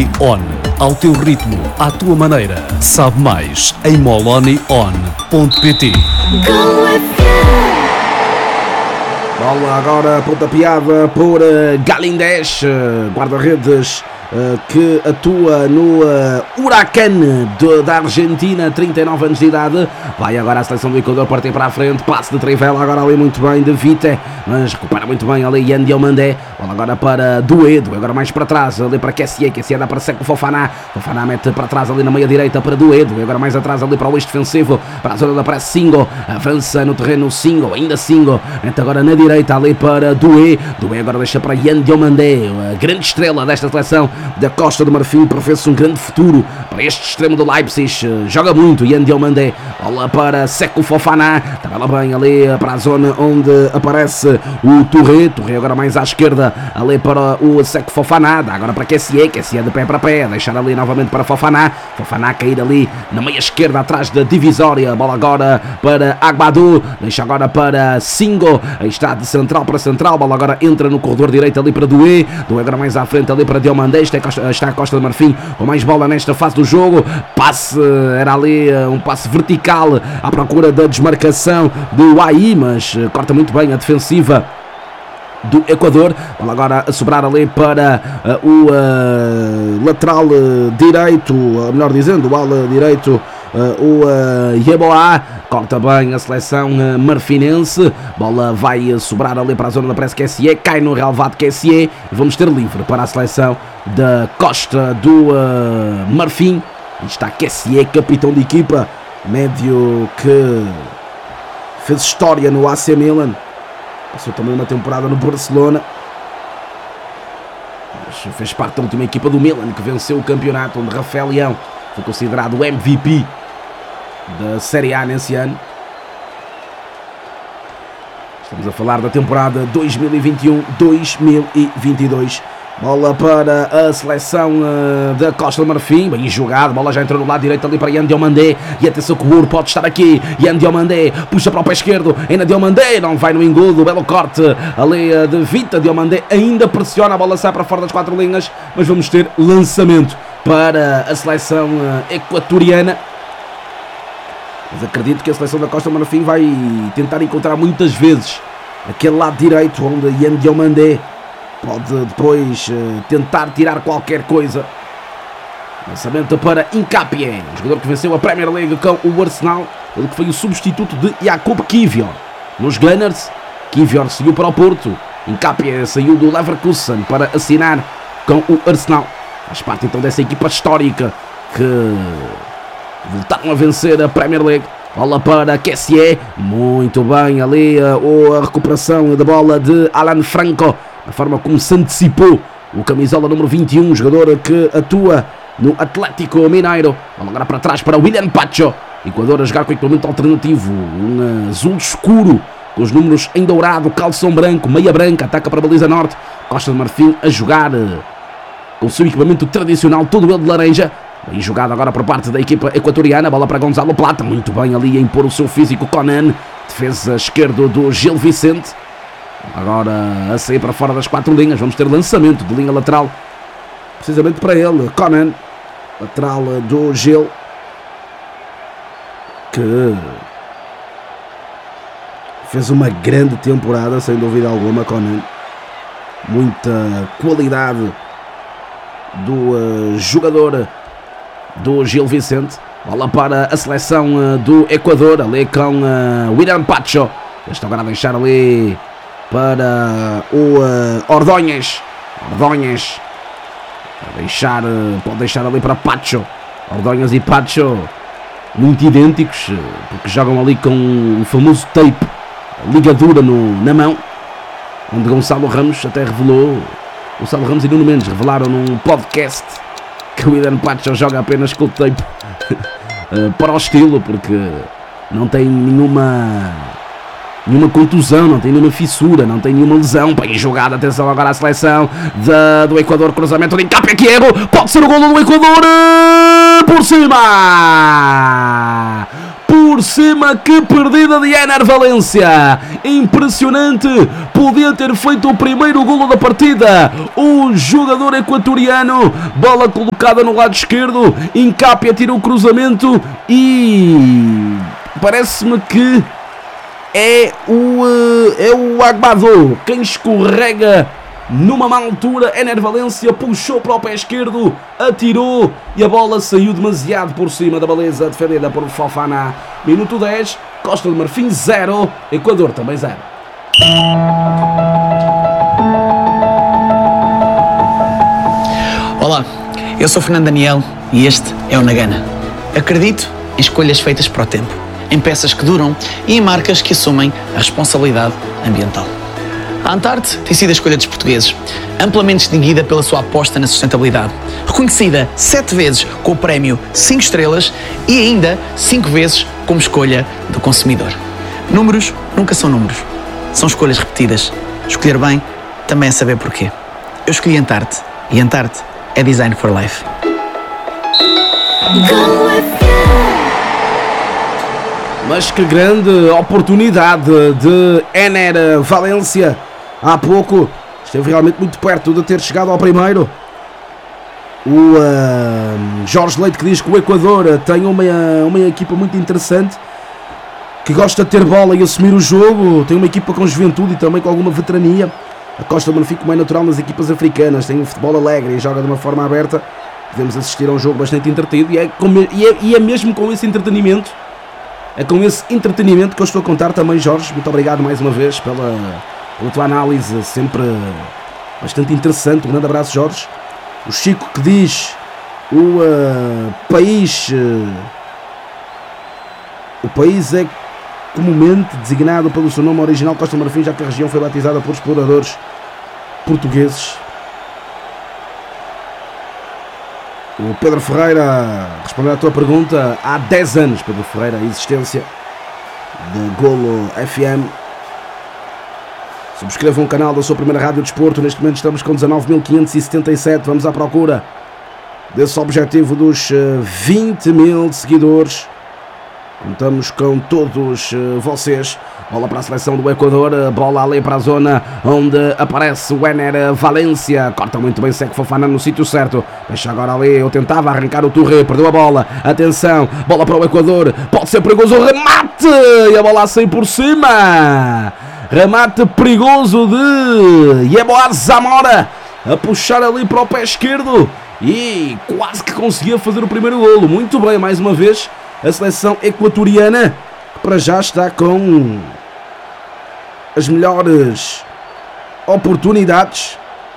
Moloni On. Ao teu ritmo, à tua maneira. Sabe mais em molonion.pt. Bola agora pontapeada por Galindez, guarda-redes que atua no Huracan da Argentina, 39 anos de idade. Vai agora a seleção do Equador partir para a frente, passe de Trivela agora ali muito bem de Vite, mas recupera muito bem ali Yan Diomandé. Bola agora para Doué agora mais para trás, ali para Kessie dá para Seco Fofana mete para trás ali na meia direita para Doué agora mais atrás ali para o eixo defensivo, para a zona da pressa. Singo avança no terreno, Singo, ainda Singo, mete agora na direita ali para Doué agora deixa para Yan Diomandé, a grande estrela desta seleção da Costa do Marfim, prevê-se um grande futuro para este extremo do Leipzig, joga muito Yan Diomandé, bola para Seco Fofana, tabela bem ali para a zona onde aparece o Touré agora mais à esquerda, ali para o Seco Fofana, dá agora para Kessie de pé para pé, deixar ali novamente para Fofana cair ali na meia esquerda atrás da divisória, bola agora para Agbadou, deixa agora para Singo, aí está de central para central, bola agora entra no corredor direito ali para Doué agora mais à frente ali para Diomandé, está a Costa do Marfim com mais bola nesta fase do jogo, passe, era ali um passe vertical à procura da desmarcação do Ahi, mas corta muito bem a defensiva do Equador. Bola agora a sobrar ali para o lateral direito, melhor dizendo, o ala direito, o Yeboah. Corta bem a seleção marfinense. Bola vai sobrar ali para a zona da pressa Kessie, cai no relvado Kessie e vamos ter livre para a seleção da Costa do Marfim. Está Kessie, capitão de equipa, médio que fez história no AC Milan, passou também uma temporada no Barcelona, mas fez parte da última equipa do Milan que venceu o campeonato, onde Rafael Leão foi considerado o MVP da Série A nesse ano. Estamos a falar da temporada 2021-2022. Bola para a seleção da Costa do Marfim, bem jogado, bola já entrou no lado direito ali para Yan Diomandé, e atenção que o Ur pode estar aqui, Yan Diomandé puxa para o pé esquerdo, ainda Diomandé, não vai no engodo, belo corte ali de Vita, Diomandé ainda pressiona, a bola sai para fora das quatro linhas, mas vamos ter lançamento para a seleção equatoriana. Mas acredito que a seleção da Costa do Marfim vai tentar encontrar muitas vezes aquele lado direito onde Yan Diomandé pode depois tentar tirar qualquer coisa. Lançamento para Hincapié, jogador que venceu a Premier League com o Arsenal, ele que foi o substituto de Jakub Kiwior nos Gunners. Kiwior seguiu para o Porto, Hincapié saiu do Leverkusen para assinar com o Arsenal. Faz parte então dessa equipa histórica que voltaram a vencer a Premier League. Bola para Kessie, muito bem ali a recuperação da bola de Alan Franco, a forma como se antecipou o camisola número 21, jogador que atua no Atlético Mineiro. Bola agora para trás para William Pacho, Equador a jogar com equipamento alternativo, um azul escuro com os números em dourado, calção branco, meia branca, ataca para a baliza norte. Costa do Marfim a jogar com o seu equipamento tradicional, todo ele de laranja. Bem jogado agora por parte da equipa equatoriana, bola para Gonzalo Plata, muito bem ali a impor o seu físico Conan, defesa esquerdo do Gil Vicente. Agora a sair para fora das quatro linhas, vamos ter lançamento de linha lateral, precisamente para ele, Conan, lateral do Gil, que fez uma grande temporada, sem dúvida alguma, Conan. Muita qualidade do jogador do Gil Vicente. Bola para a seleção do Equador, ali com William Pacho. Este agora a deixar ali para o Ordóñez. Pode deixar ali para Pacho. Ordóñez e Pacho muito idênticos, porque jogam ali com o famoso tape, ligadura na mão, onde Gonçalo Ramos até revelou, Gonçalo Ramos e Nuno Mendes revelaram num podcast que o William Pacho joga apenas com o tape para o estilo, porque não tem nenhuma contusão, não tem nenhuma fissura, não tem nenhuma lesão. Bem jogada, atenção agora à seleção do Equador, cruzamento de Hincapié, que erro, pode ser o golo do Equador, por cima por cima, que perdida de Éner Valencia, impressionante, podia ter feito o primeiro golo da partida, o jogador equatoriano, bola colocada no lado esquerdo, Hincapié tira o cruzamento e parece-me que é o Agbadou quem escorrega numa má altura. Éner Valencia puxou para o pé esquerdo, atirou e a bola saiu demasiado por cima da baliza, defendida por Fofana. Minuto 10, Costa de Marfim 0, Equador também 0. Olá, eu sou Fernando Daniel e este é o Nagana. Acredito em escolhas feitas para o tempo, em peças que duram e em marcas que assumem a responsabilidade ambiental. A Antarte tem sido a escolha dos portugueses, amplamente distinguida pela sua aposta na sustentabilidade, reconhecida 7 vezes com o prémio 5 estrelas e ainda 5 vezes como escolha do consumidor. Números nunca são números, são escolhas repetidas. Escolher bem também é saber porquê. Eu escolhi Antarte e Antarte é Design for Life. Mas que grande oportunidade de Éner Valencia. Há pouco esteve realmente muito perto de ter chegado ao primeiro. O Jorge Leite, que diz que o Equador tem uma equipa muito interessante, que gosta de ter bola e assumir o jogo. Tem uma equipa com juventude e também com alguma veterania. A Costa do Marfim, como é natural nas equipas africanas, tem um futebol alegre e joga de uma forma aberta. Podemos assistir a um jogo bastante entretido e é mesmo com esse entretenimento. É com esse entretenimento que eu estou a contar também, Jorge. Muito obrigado mais uma vez pela tua análise, sempre bastante interessante. Um grande abraço, Jorge. O Chico, que diz o país é comumente designado pelo seu nome original, Costa do Marfim, já que a região foi batizada por exploradores portugueses. O Pedro Ferreira respondeu à tua pergunta. Há 10 anos, Pedro Ferreira, a existência de Golo FM. Subscreva um canal da sua primeira rádio de desporto. Neste momento estamos com 19.577. Vamos à procura desse objetivo dos 20.000 seguidores. Contamos com todos vocês. Bola para a seleção do Equador, bola ali para a zona onde aparece o Éner Valencia. Corta muito bem, segue Fofana no sítio certo. Deixa agora ali, eu tentava arrancar o Touré, perdeu a bola. Atenção, bola para o Equador, pode ser perigoso o remate. E a bola a sair por cima. Remate perigoso de Yeboah Zamora, a puxar ali para o pé esquerdo. E quase que conseguia fazer o primeiro golo. Muito bem, mais uma vez, a seleção equatoriana, que para já está com as melhores oportunidades.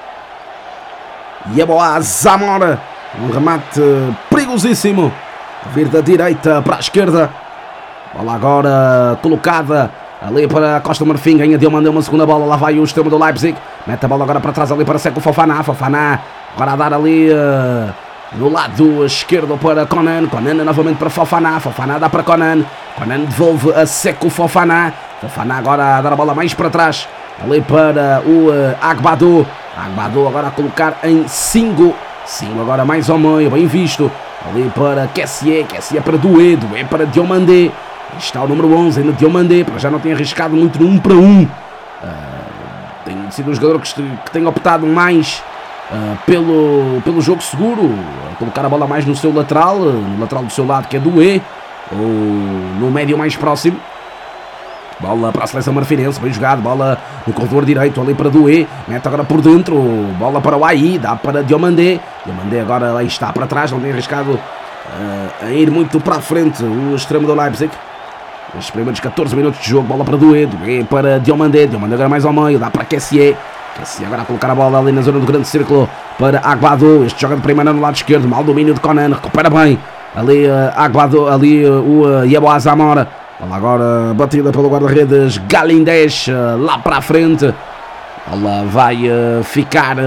Yeboah Zamora, um remate perigosíssimo, vir da direita para a esquerda. Bola agora colocada ali para a Costa do Marfim, ganha Diomandé uma segunda bola, lá vai o extremo do Leipzig, mete a bola agora para trás ali para Seco Fofana, Fofana agora a dar ali no lado esquerdo para Conan, Conan novamente para Fofana, Fofana dá para Conan, Conan devolve a Seco Fofana, Fofana agora a dar a bola mais para trás, ali para o Agbadou, Agbadou agora a colocar em Singo, Singo agora mais ao meio, bem visto, ali para Kessié, Kessié para Doué, Doué para Diomandé. Está o número 11 ainda, Diomandé, para já não tem arriscado muito no 1 para 1. Tem sido um jogador que tem optado mais pelo jogo seguro, a colocar a bola mais no seu lateral, no lateral do seu lado, que é Doué, ou no médio mais próximo. Bola para a seleção marfinense, bem jogado, bola no corredor direito ali para Doué, mete agora por dentro, bola para o AI, dá para Diomandé, Diomandé agora aí está para trás, não tem arriscado a ir muito para a frente o extremo do Leipzig. Os primeiros 14 minutos de jogo, bola para Doué, Doué para Diomandé, Diomandé agora mais ao meio, dá para Kessié, Kessié agora a colocar a bola ali na zona do grande círculo para Agbadou, este joga de primeira no lado esquerdo, mal domínio de Conan, recupera bem, ali Agbadou, ali o Yeboah Zamora, bola agora batida pelo guarda-redes Galindés, lá para a frente, ela vai ficar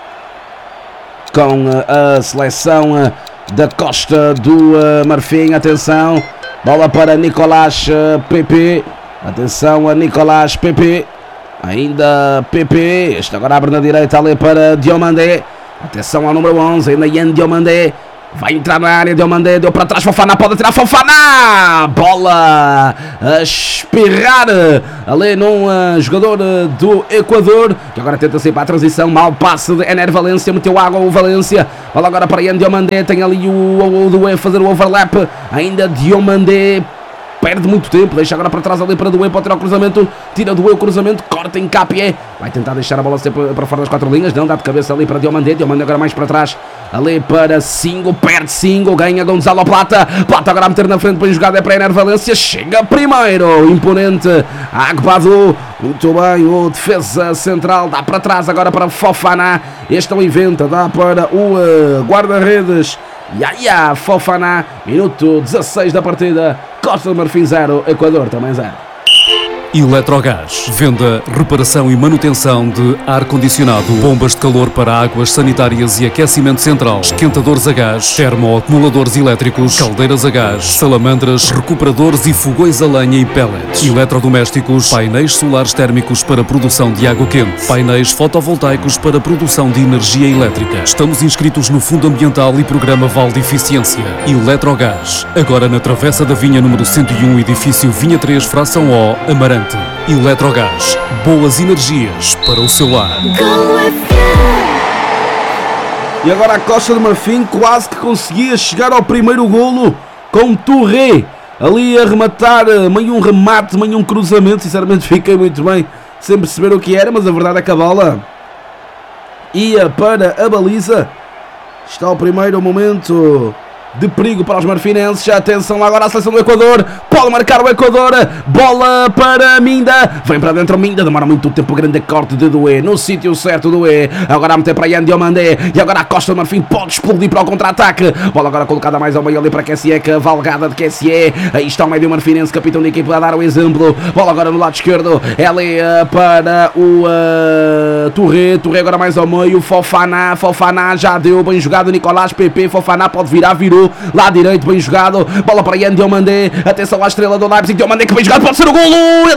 com a seleção da Costa do Marfim. Atenção, bola para Nicolás Pepe, atenção a Nicolás Pepe, ainda Pepe, este agora abre na direita ali para Diomandé, atenção ao número 11, ainda Yan Diomandé, vai entrar na área, Diomandé, deu para trás, Fofana pode tirar, Fofana, bola a espirrar ali num jogador do Equador, que agora tenta sair para a transição, mal passe de Ener Valência, meteu água o Valência, bola agora para Yan Diomandé, tem ali o Doué fazer o overlap, ainda Diomandé, perde muito tempo, deixa agora para trás ali para Doué, pode tirar o cruzamento, tira Doué o cruzamento, corta em Capié, vai tentar deixar a bola sempre para fora das 4 linhas, não, dá de cabeça ali para Diomandé, Diomandé agora mais para trás, ali para Singo, perde Singo, ganha Gonzalo Plata, Plata agora a meter na frente, bem jogada é para Ener Valência, chega primeiro, imponente, Agbadou, muito bem, o defesa central, dá para trás agora para Fofana, este é o inventa, dá para o guarda-redes, Yaya Fofana, minuto 16 da partida, Costa do Marfim 0, Equador também 0. Eletrogás, venda, reparação e manutenção de ar-condicionado, bombas de calor para águas sanitárias e aquecimento central, esquentadores a gás, termoacumuladores elétricos, caldeiras a gás, salamandras, recuperadores e fogões a lenha e pellets, eletrodomésticos, painéis solares térmicos para produção de água quente, painéis fotovoltaicos para produção de energia elétrica. Estamos inscritos no Fundo Ambiental e Programa Val de Eficiência. Eletrogás, agora na Travessa da Vinha número 101, edifício Vinha 3, fração O, Amarante. Eletrogás, boas energias para o seu lar. E agora a Costa do Marfim quase que conseguia chegar ao primeiro golo com Touré ali a rematar, meio um remate, meio um cruzamento. Sinceramente fiquei muito bem sem perceber o que era, mas a verdade é que a bola ia para a baliza. Está o primeiro momento de perigo para os marfinenses. Atenção lá agora à seleção do Equador, pode marcar o Equador, bola para Minda, vem para dentro Minda, demora muito tempo, grande corte de Doué, no sítio certo Doué, agora a meter para Yan Diomandé, e agora a Costa do Marfim pode explodir para o contra-ataque, bola agora colocada mais ao meio ali para Kessié, cavalgada de Kessié, aí está o médio marfinense, capitão da equipa a dar o exemplo, bola agora no lado esquerdo, ali para o Touré agora mais ao meio, Fofana já deu, bem jogado Nicolás Pepe, Fofana pode virar, virou, lado direito, bem jogado, bola para Yan Diomandé, atenção à estrela do Leipzig, Diomandé que bem jogado, pode ser o golo, e a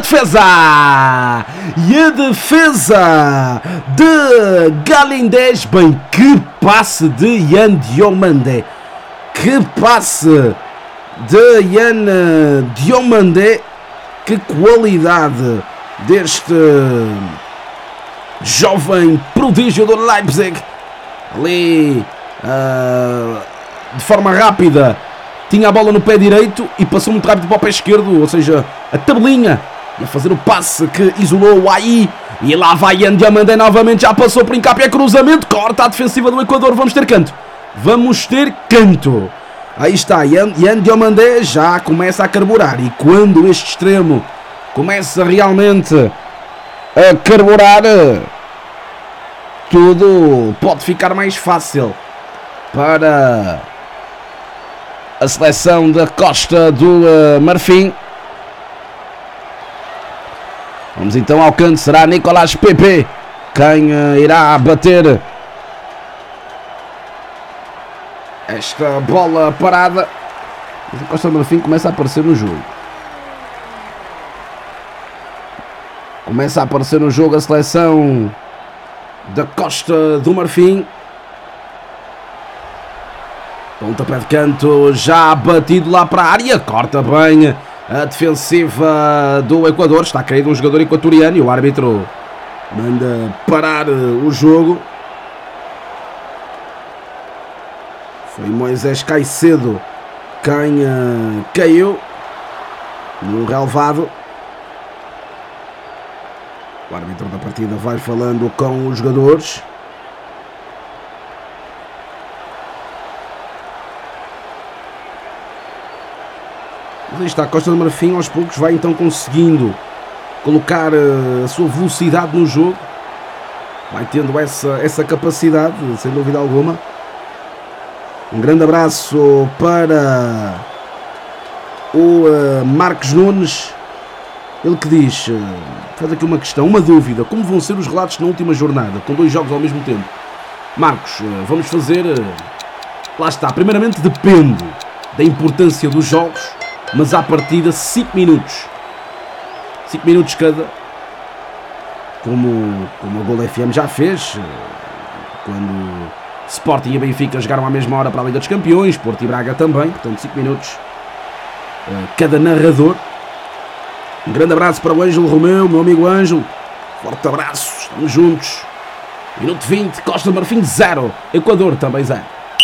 defesa de Galindez, bem, que passe de Yan Diomandé, que passe de Yan Diomandé, que qualidade deste jovem prodígio do Leipzig, ali de forma rápida, tinha a bola no pé direito e passou muito rápido para o pé esquerdo, ou seja, a tabelinha, e a fazer o passe que isolou o AI, e lá vai Yan Diomandé novamente, já passou por Encapia, cruzamento, corta a defensiva do Equador, vamos ter canto, aí está, Yan Diomandé já começa a carburar, e quando este extremo começa realmente a carburar, tudo pode ficar mais fácil para a seleção da Costa do Marfim. Vamos então ao canto, será Nicolás Pepe quem irá bater esta bola parada. Mas a Costa do Marfim começa a aparecer no jogo. Começa a aparecer no jogo a seleção da Costa do Marfim. Pontapé de canto já batido lá para a área, corta bem a defensiva do Equador, está caído um jogador equatoriano e o árbitro manda parar o jogo. Foi Moisés Caicedo quem caiu no relvado. O árbitro da partida vai falando com os jogadores. Mas aí está, a Costa do Marfim aos poucos vai então conseguindo colocar a sua velocidade no jogo. Vai tendo essa capacidade, sem dúvida alguma. Um grande abraço para o Marcos Nunes. Ele que diz, faz aqui uma questão, uma dúvida, como vão ser os relatos na última jornada, com 2 jogos ao mesmo tempo? Marcos, vamos fazer, lá está, primeiramente depende da importância dos jogos, mas à partida 5 minutos. 5 minutos cada, como a Gol FM já fez, quando Sporting e Benfica jogaram à mesma hora para a Liga dos Campeões, Porto e Braga também, portanto 5 minutos cada narrador. Um grande abraço para o Ângelo Romeu, meu amigo Ângelo, forte abraço, estamos juntos. Minuto 20, Costa do Marfim 0, Equador também 0.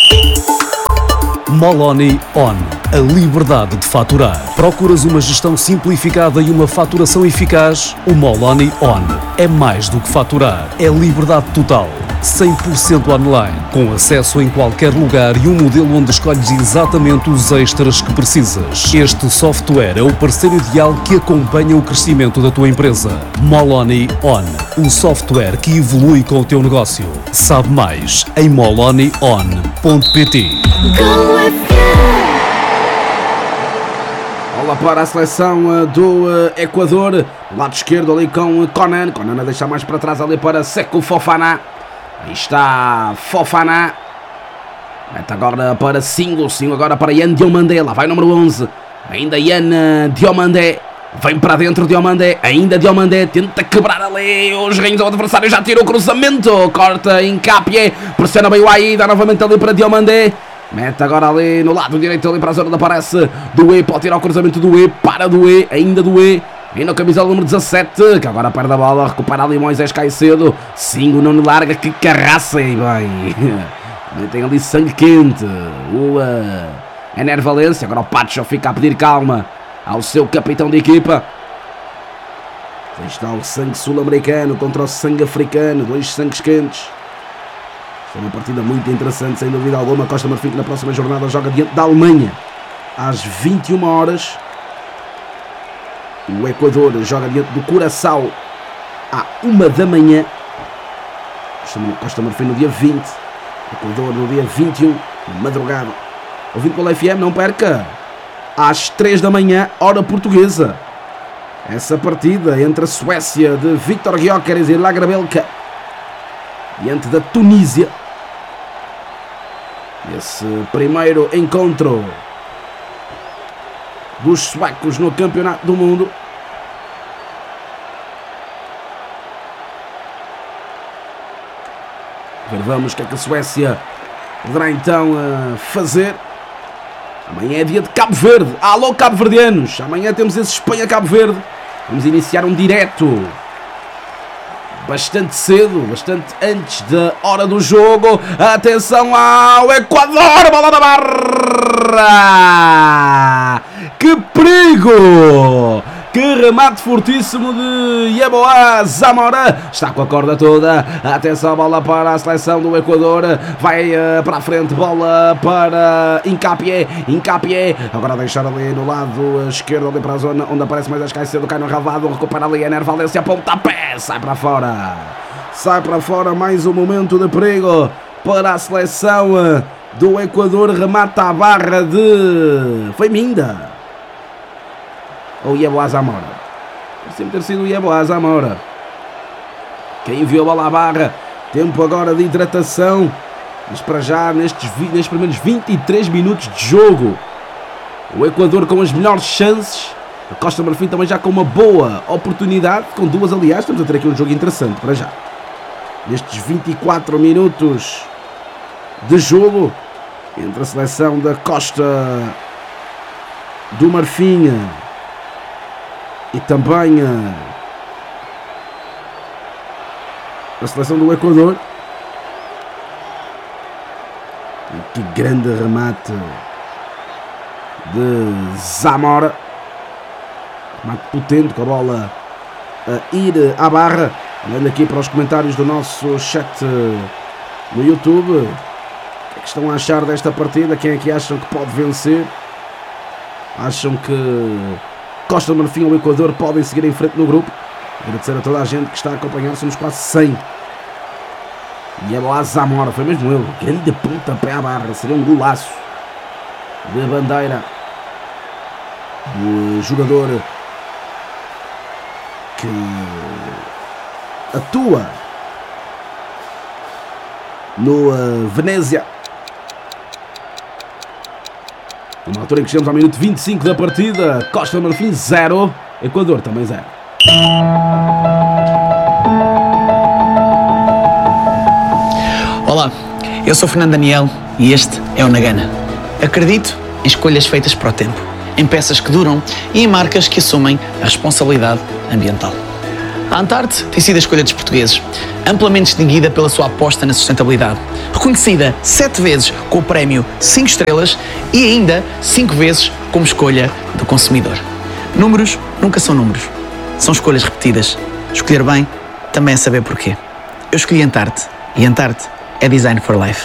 Moloni On, a liberdade de faturar. Procuras uma gestão simplificada e uma faturação eficaz? O Moloni On é mais do que faturar, é liberdade total. 100% online, com acesso em qualquer lugar e um modelo onde escolhes exatamente os extras que precisas. Este software é o parceiro ideal que acompanha o crescimento da tua empresa. Moloni On, um software que evolui com o teu negócio. Sabe mais em molonion.pt. Bola para a seleção do Equador, lado esquerdo ali com Conan a deixar mais para trás ali para Sekou Fofana. Aí está Fofana. Mete agora para Singo agora para Yan Diomandé. Lá vai o número 11. Ainda Yan Diomandé. Vem para dentro Diomandé. Ainda Diomandé. Tenta quebrar ali os rins ao adversário. Já tira o cruzamento. Corta em Capie. Pressiona bem o Aí. Dá novamente ali para Diomandé. Mete agora ali no lado direito ali para a zona da parece do E. Pode tirar o cruzamento do E. Para do E. Ainda do E. E na camisola número 17, que agora perde a bola, recupera ali Moisés Caicedo. Singo não larga, que carraça, e bem. Tem ali sangue quente. O Ener Valencia, agora o Pacho fica a pedir calma ao seu capitão de equipa. Aí está o sangue sul-americano contra o sangue africano, dois sangues quentes. É uma partida muito interessante, sem dúvida alguma. Costa Marfim, que na próxima jornada joga diante da Alemanha, às 21 horas. O Equador joga diante do Curaçao à 1 da manhã. Costa Marfim no dia 20. Equador no dia 21, na madrugada. Ouvindo pela FM, não perca. Às 3 da manhã, hora portuguesa. Essa partida entre a Suécia de Viktor Gyökeres e Lagerbielke diante da Tunísia. Esse primeiro encontro dos suecos no Campeonato do Mundo. Vamos o que é que a Suécia poderá então fazer. Amanhã é dia de Cabo Verde. Alô, cabo-verdianos. Amanhã temos esse Espanha-Cabo Verde. Vamos iniciar um direto bastante cedo, bastante antes da hora do jogo. Atenção ao Equador, bola na barra. Que perigo! Que remate fortíssimo de Yeboah Zamora. Está com a corda toda. Atenção, bola para a seleção do Equador. Vai para a frente, bola para Incapie. Agora deixar ali no lado esquerdo, ali para a zona onde aparece mais as Caicedo. Cai no Ravado, recupera ali Ener Valencia, pontapé. Sai para fora, mais um momento de perigo para a seleção do Equador. Remata a barra de... Foi Minda ou Yeboah Zamora? Deve sempre ter sido o Yeboah Zamora quem enviou a bola à barra. Tempo agora de hidratação, mas para já nestes primeiros 23 minutos de jogo, o Equador com as melhores chances. A Costa Marfim também já com uma boa oportunidade, com duas aliás. Estamos a ter aqui um jogo interessante para já. Nestes 24 minutos de jogo entre a seleção da Costa do Marfim e também a seleção do Equador. E que grande remate de Zamora. Remate potente, com a bola a ir à barra. Olhando aqui para os comentários do nosso chat no YouTube, o que é que estão a achar desta partida? Quem é que acham que pode vencer? Acham que Costa do Marfim ou Equador podem seguir em frente no grupo? Agradecer a toda a gente que está a acompanhar, somos quase 100. E é lá Zamora, foi mesmo ele, grande pontapé à barra, seria um golaço de bandeira do jogador que atua no Venezia. Numa altura em que chegamos ao minuto 25 da partida. Costa do Marfim 0, Equador também 0. Olá, Eu sou Fernando Daniel e este é o Nagana. Acredito em escolhas feitas para o tempo, em peças que duram e em marcas que assumem a responsabilidade ambiental. A Antarte tem sido a escolha dos portugueses, amplamente distinguida pela sua aposta na sustentabilidade, reconhecida 7 vezes com o prémio 5 estrelas e ainda 5 vezes como escolha do consumidor. Números nunca são números, são escolhas repetidas. Escolher bem também é saber porquê. Eu escolhi Antarte e Antarte é Design for Life.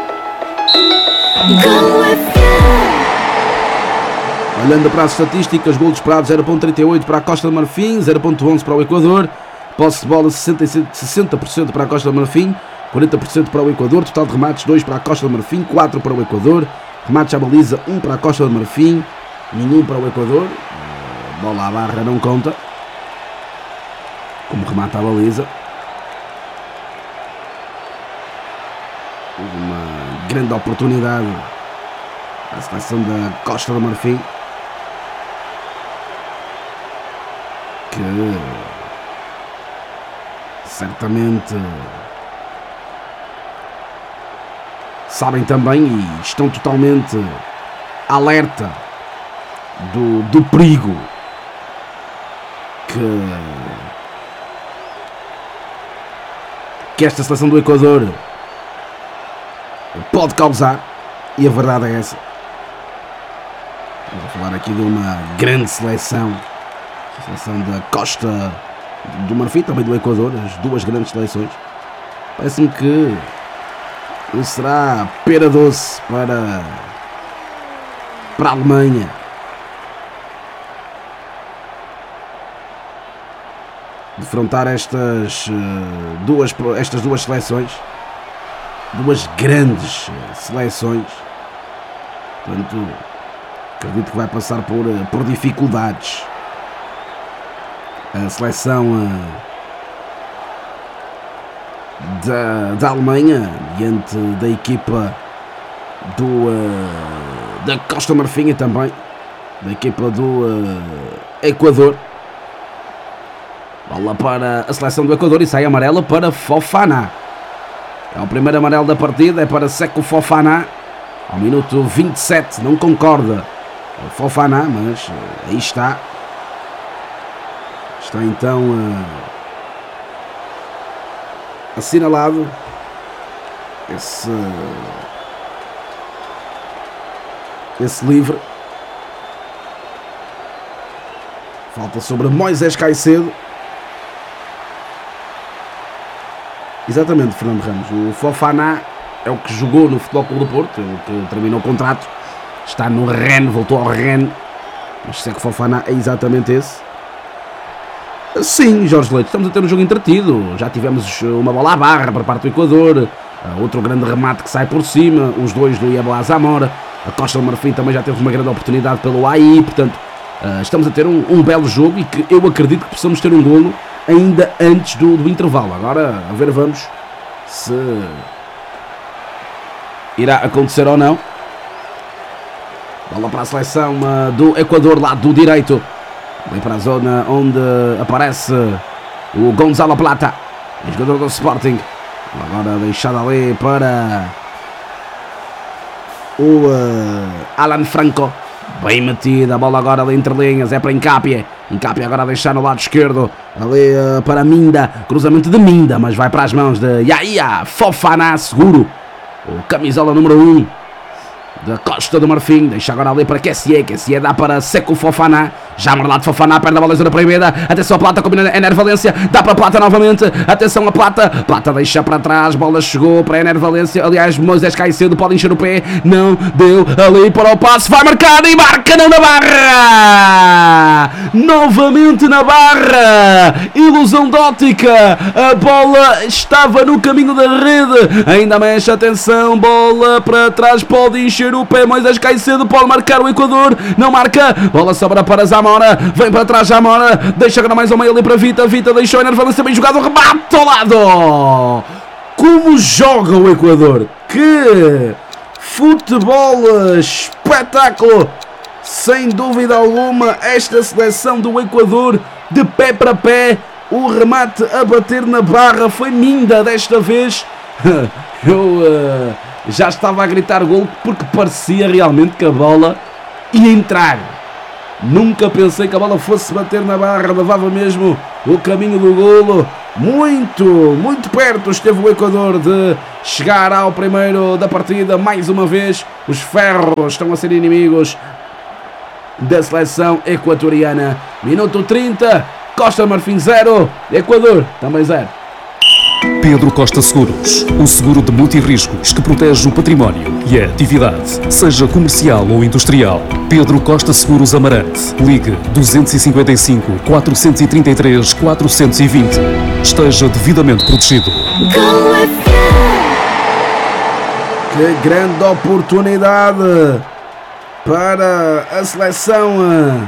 Olhando para as estatísticas, gol esperados 0.38 para a Costa do Marfim, 0.11 para o Equador, posse de bola 60% para a Costa do Marfim, 40% para o Equador, total de remates 2 para a Costa do Marfim, 4 para o Equador, remates à baliza 1 para a Costa do Marfim, nenhum para o Equador, bola à barra não conta, como remata à baliza. Uma grande oportunidade à seleção da Costa do Marfim, que certamente sabem também e estão totalmente alerta do perigo que esta seleção do Equador pode causar, e a verdade é essa. Vamos falar aqui de uma grande seleção, a seleção da Costa do Marfim, também do Equador, as duas grandes seleções. Parece-me que não será pera doce para a Alemanha. Defrontar estas duas seleções, duas grandes seleções. Portanto, acredito que vai passar por dificuldades. A seleção da Alemanha diante da equipa da Costa Marfim e também da equipa do Equador. Bola para a seleção do Equador e sai amarela para Fofana. É o primeiro amarelo da partida, é para Seko Fofana. Ao minuto 27, não concorda o Fofana, mas aí está. Está então assinalado esse livre. Falta sobre Moisés Caicedo. Exatamente, Fernando Ramos. O Fofana é o que jogou no Futebol Clube do Porto, o que terminou o contrato. Está no Rennes, voltou ao Rennes. Mas sei que o Fofana é exatamente esse. Sim, Jorge Leite, estamos a ter um jogo entretido. Já tivemos uma bola à barra por parte do Equador, outro grande remate que sai por cima, os dois do Yeboah Zamora. A Costa do Marfim também já teve uma grande oportunidade pelo AI. Portanto, estamos a ter um belo jogo e que eu acredito que possamos ter um golo ainda antes do intervalo. Agora, a ver, vamos se irá acontecer ou não. Bola para a seleção do Equador, lado do direito. Vem para a zona onde aparece o Gonzalo Plata, jogador do Sporting. Agora deixado ali para o Alan Franco. Bem metida, a bola agora ali entre linhas, é para Hincapié. Hincapié agora a deixar no lado esquerdo, ali para Minda, cruzamento de Minda, mas vai para as mãos de Yahia Fofana, seguro. O camisola número 1 da Costa do Marfim, deixa agora ali para Kessié dá para Seko Fofana, já marlado Fofana, perde a bola zona proibida, atenção a Plata, combina Ener Valência, dá para Plata novamente, atenção a Plata deixa para trás, bola chegou para Ener Valência, aliás Moisés Caicedo pode encher o pé, não deu ali para o passe, vai marcar e marca, não na barra, novamente na barra, ilusão de ótica, a bola estava no caminho da rede, ainda mexe, atenção, bola para trás, pode encher o pé, Moisés Caicedo pode marcar o Equador, não marca, bola sobra para Zamora, vem para trás Zamora, deixa agora mais uma ali para Vita deixou a Ener Valência bem jogado, rebate ao lado. Como joga o Equador, que futebol, espetáculo, sem dúvida alguma, esta seleção do Equador, de pé para pé, o remate a bater na barra foi Minda desta vez. eu já estava a gritar gol porque parecia realmente que a bola ia entrar. Nunca pensei que a bola fosse bater na barra, levava mesmo o caminho do golo. Muito perto esteve o Equador de chegar ao primeiro da partida. Mais uma vez, os ferros estão a ser inimigos da seleção equatoriana. Minuto 30, Costa do Marfim 0, Equador também 0. Pedro Costa Seguros, o seguro de multirriscos que protege o património e a atividade, seja comercial ou industrial. Pedro Costa Seguros Amarante. Ligue 255 433 420. Esteja devidamente protegido. Que grande oportunidade para a seleção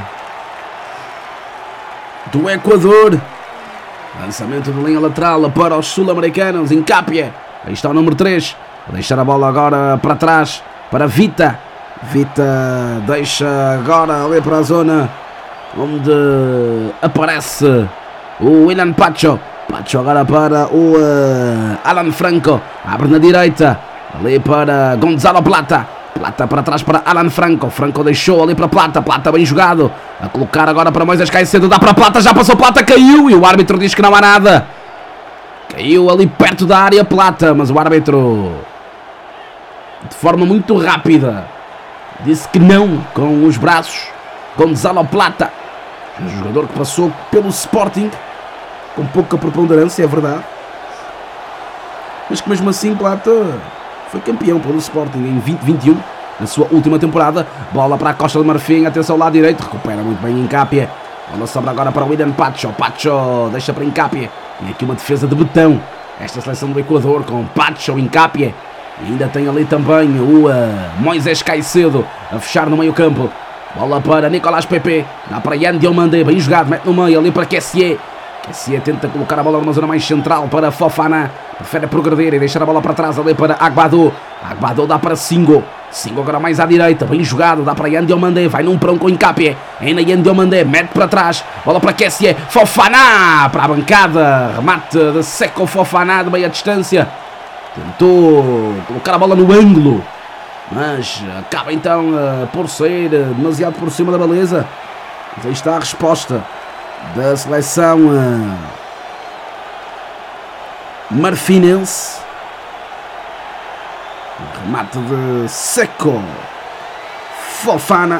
do Equador. Lançamento de linha lateral para os sul-americanos. Hincapié. Aí está o número 3. Vou deixar a bola agora para trás para Vita. Vita deixa agora ali para a zona onde aparece o William Pacho. Pacho agora para o Alan Franco. Abre na direita. Ali para Gonzalo Plata. Plata para trás para Alan Franco. Franco deixou ali para Plata. Plata bem jogado. A colocar agora para Moisés Caicedo. Dá para Plata. Já passou Plata. Caiu. E o árbitro diz que não há nada. Caiu ali perto da área Plata. Mas o árbitro, de forma muito rápida, disse que não com os braços. Gonzalo Plata. Um jogador que passou pelo Sporting com pouca preponderância, é verdade. Mas que mesmo assim Plata foi campeão pelo Sporting em 2021, na sua última temporada. Bola para a Costa do Marfim, atenção lá direito, recupera muito bem Hincapié. Bola sobra agora para o William Pacho. Pacho deixa para Hincapié. E aqui uma defesa de betão. Esta seleção do Equador com Pacho, Hincapié. E ainda tem ali também o Moisés Caicedo a fechar no meio campo. Bola para Nicolás Pepe. Dá para Yan Diomandé, bem jogado, mete no meio ali para Kessié. Kessié tenta colocar a bola numa zona mais central para Fofana. Prefere progredir e deixar a bola para trás ali para Agbadou. Agbadou dá para Singo. Singo agora mais à direita, bem jogado, dá para Yan Diomandé. Vai num prão com Hincapié. Ainda Yan Diomandé, mete para trás. Bola para Kessié. Fofana para a bancada. Remate de Seco Fofana de meia distância. Tentou colocar a bola no ângulo, mas acaba então por sair demasiado por cima da baliza. Mas aí está a resposta da seleção marfinense. Remate de Seco Fofana.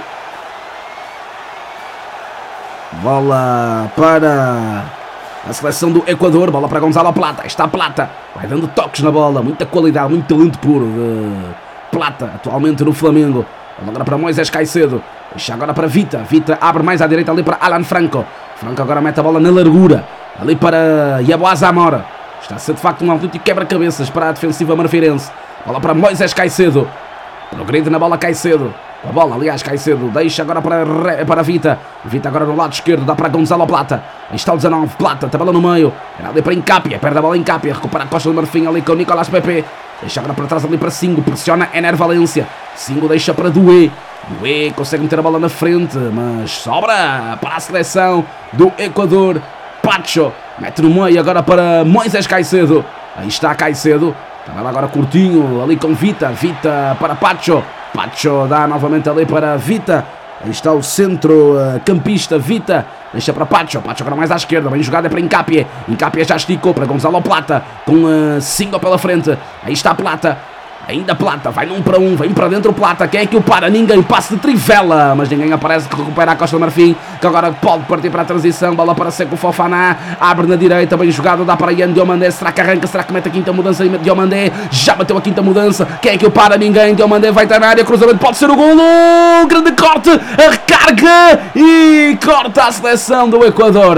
Bola para a seleção do Equador. Bola para Gonzalo Plata. Está Plata. Vai dando toques na bola. Muita qualidade, muito talento puro de Plata, atualmente no Flamengo. Bola agora para Moisés Caicedo. Deixa agora para Vita. Vita abre mais à direita ali para Alan Franco. Franco agora mete a bola na largura. Ali para Yeboah Zamora. Está a ser de facto um autêntico quebra-cabeças para a defensiva marfirense. Bola para Moisés Caicedo. Progride na bola Caicedo. A bola, aliás, Caicedo deixa agora para Vita. Vita agora no lado esquerdo, dá para Gonzalo Plata. Aí está o 19, Plata, tabela no meio. Era ali para Hincapié, perde a bola Hincapié. Recupera a Costa do Marfim ali com o Nicolás Pepe. Deixa agora para trás ali para Singo, pressiona Ener Valência. Singo deixa para Doué. Doué consegue meter a bola na frente, mas sobra para a seleção do Equador. Pacho mete no meio agora para Moisés Caicedo. Aí está Caicedo. Tabela agora curtinho ali com Vita. Vita para Pacho. Pacho dá novamente ali para Vita. Aí está o centro campista Vita. Deixa para Pacho. Pacho agora mais à esquerda. Bem jogado é para Hincapié. Hincapié já esticou para Gonzalo Plata. Com Singo pela frente. Aí está Plata. Ainda Plata. Vai num para um. Vem para dentro Plata. Quem é que o para? Ninguém. Passe de Trivela. Mas ninguém aparece que recupera a Costa do Marfim. Que agora pode partir para a transição. Bola para Seco Fofana. Abre na direita. Bem jogado. Dá para Yan Diomandé. Será que arranca? Será que mete a quinta mudança? Diomandé. Já bateu a quinta mudança. Quem é que o para? Ninguém. Diomandé vai estar na área. Cruzamento. Pode ser o golo. Grande corte. A recarga. E corta a seleção do Equador.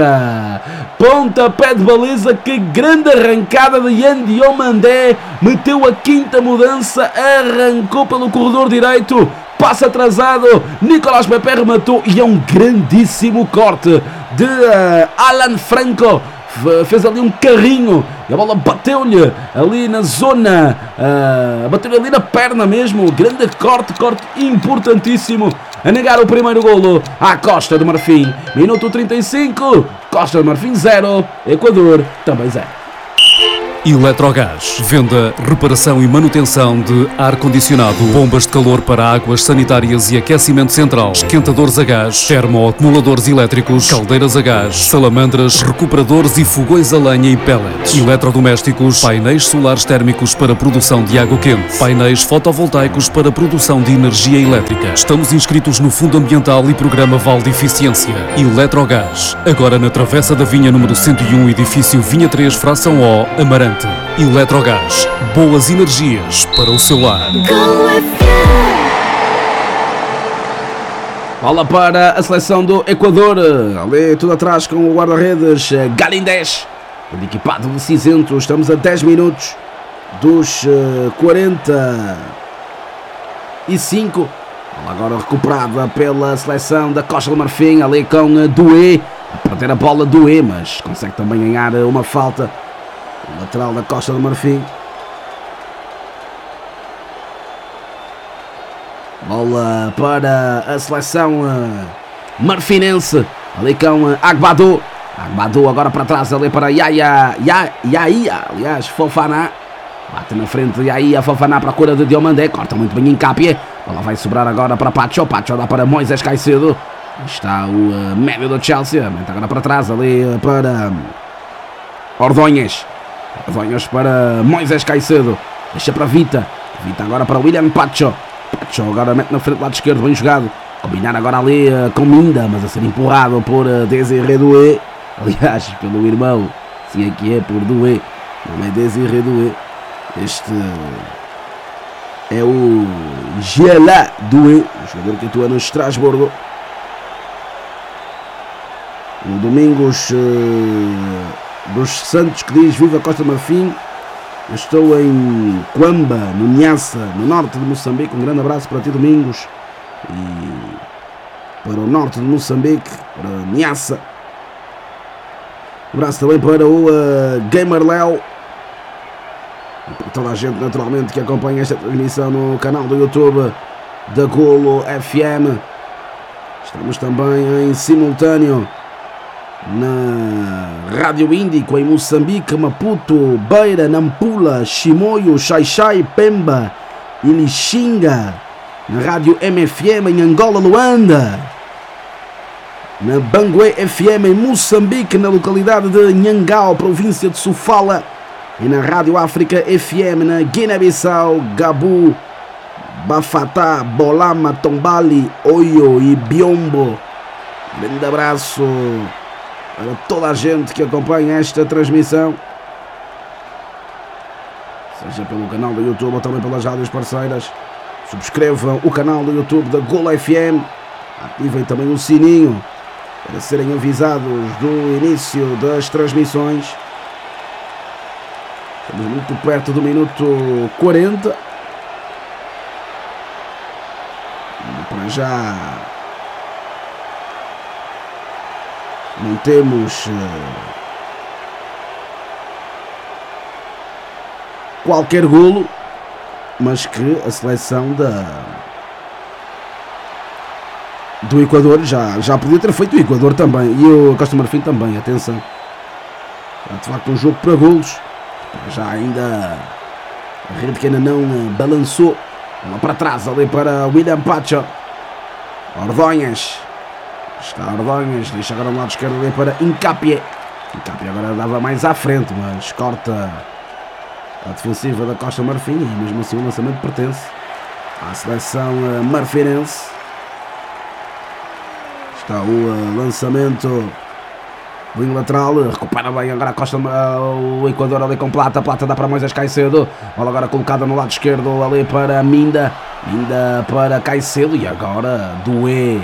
Pontapé de baliza. Que grande arrancada de Yan Diomandé. Meteu a quinta mudança. Arrancou pelo corredor direito. Passe atrasado. Nicolás Pepe rematou. E é um grandíssimo corte de Alan Franco. Fez ali um carrinho e a bola bateu-lhe ali na zona. Bateu-lhe ali na perna mesmo. Grande corte importantíssimo. A negar o primeiro golo à Costa do Marfim. Minuto 35. Costa do Marfim 0. Equador também 0. Eletrogás. Venda, reparação e manutenção de ar-condicionado, bombas de calor para águas sanitárias e aquecimento central, esquentadores a gás, termoacumuladores elétricos, caldeiras a gás, salamandras, recuperadores e fogões a lenha e pellets, eletrodomésticos, painéis solares térmicos para produção de água quente, painéis fotovoltaicos para produção de energia elétrica. Estamos inscritos no Fundo Ambiental e Programa Vale de Eficiência. Eletrogás. Agora na Travessa da Vinha número 101, edifício Vinha 3, Fração O, Amarante. Eletrogás. Boas energias para o seu lar. Bola para a seleção do Equador. Ali tudo atrás com o guarda-redes Galindés. Todo equipado de cinzento. Estamos a 10 minutos dos 45. Bola agora recuperada pela seleção da Costa do Marfim. Ali com Doué. A perder a bola Doué, mas consegue também ganhar uma falta. O lateral da Costa do Marfim. Bola para a seleção marfinense. Ali com Agbadou. Agbadou agora para trás, ali para Yaya. Aliás, Fofana. Bate na frente Yaya, Fofana para a cura de Diomandé. Corta muito bem em Cápia. Bola vai sobrar agora para Pacho. Pacho dá para Moisés Caicedo. Está o médio do Chelsea. Mete agora para trás, ali para Ordonhas. Ordonhas para Moisés Caicedo. Deixa para Vita. Vita agora para William Pacho. Pacho agora mete na frente do lado esquerdo, bem jogado. Combinar agora ali com Minda, mas a ser empurrado por Désiré Doué. Aliás, pelo irmão. Sim, aqui é por Doué. Não é Désiré Doué. Este é o Gela Doué, o jogador que atua no Estrasburgo. O Domingos dos Santos, que diz: viva Costa do Marfim, estou em Quamba, no Niassa, no norte de Moçambique. Um grande abraço para ti, Domingos, e para o norte de Moçambique, para Niassa. Um abraço também para o Gamer Léo e para toda a gente, naturalmente, que acompanha esta transmissão no canal do YouTube da Golo FM. Estamos também em simultâneo na Rádio Índico em Moçambique, Maputo, Beira, Nampula, Chimoio, Xai-Xai, Pemba e Lixinga. Na Rádio MFM em Angola, Luanda. Na Bangué FM em Moçambique, na localidade de Nhangao, província de Sofala. E na Rádio África FM na Guiné-Bissau, Gabu, Bafatá, Bolama, Tombali, Oio e Biombo. Grande abraço para toda a gente que acompanha esta transmissão, seja pelo canal do YouTube ou também pelas rádios parceiras. Subscrevam o canal do YouTube da Golo FM, ativem também o sininho para serem avisados do início das transmissões. Estamos muito perto do minuto 40. Para já não temos qualquer golo, mas que a seleção do Equador já podia ter feito. O Equador também e o Costa do Marfim também, atenção. De facto, um jogo para golos. Já ainda a rede que ainda não balançou. Lá para trás, ali para William Pacho. Ordonhas. Está Ordonhas, deixa agora no lado esquerdo ali para Incapie. Incapie agora dava mais à frente, mas corta a defensiva da Costa do Marfim. E mesmo assim o lançamento pertence à seleção marfinense. Está o lançamento do lateral, recupera bem agora a Costa, o Equador ali com Plata. Plata dá para Moisés Caicedo. Bola agora colocada no lado esquerdo ali para Minda. Minda para Caicedo e agora Doué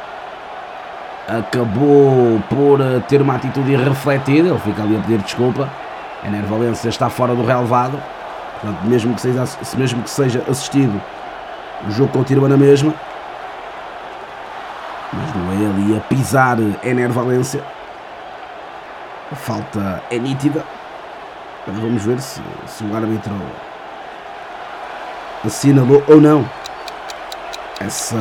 acabou por ter uma atitude irrefletida. Ele fica ali a pedir desculpa. Ener Valencia está fora do relevado. Portanto, mesmo que seja assistido, o jogo continua na mesma. Mas Doué ali a pisar Ener Valencia. A falta é nítida. Agora vamos ver se o árbitro assinalou ou não essa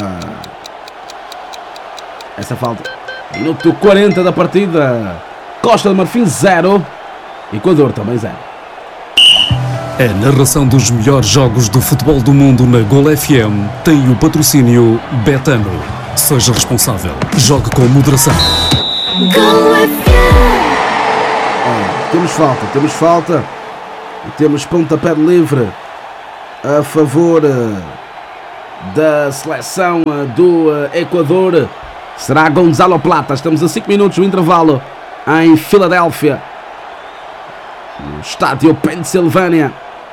falta. Minuto 40 da partida. Costa do Marfim 0, Equador também 0. A narração dos melhores jogos do futebol do mundo na Gol FM tem o patrocínio Betano. Seja responsável. Jogue com moderação. Temos falta. E temos pontapé de livre a favor da seleção do Equador. Será Gonzalo Plata. Estamos a 5 minutos do intervalo em Filadélfia, no estádio Pensilvânia.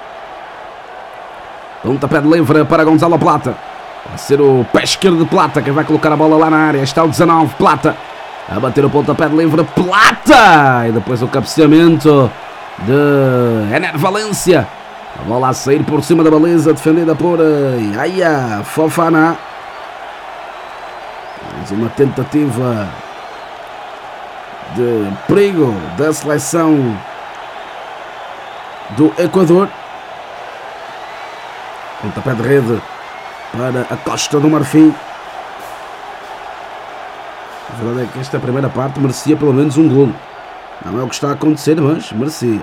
Pontapé de livre para Gonzalo Plata. Vai ser o pé esquerdo de Plata quem vai colocar a bola lá na área. Está o 19, Plata, a bater o pontapé de livre. Plata! E depois o cabeceamento de Ener Valência. A bola a sair por cima da baliza, defendida por Yaya Fofana. Mais uma tentativa de perigo da seleção do Equador. Pontapé de rede para a Costa do Marfim. A verdade é que esta primeira parte merecia pelo menos um golo. Não é o que está a acontecer, mas merecia.